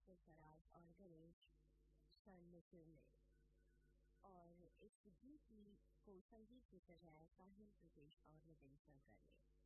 सरफराज और गणेश शर्मिष्ठा ने। और इस गीत को संगीत से सजाया साहिल, प्रदेश और नितिन शंकर ने।